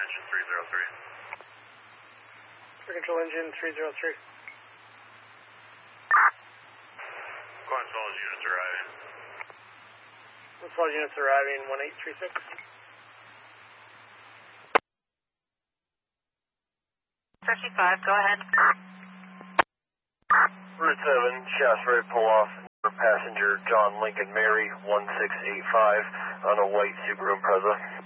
engine 303. Air control engine 303. Quantum Falls units arriving. Quantum Falls units arriving 1836. Go ahead. Route 7, shafts ready to pull off for passenger John Lincoln Mary 1685 on a white Subaru Impreza.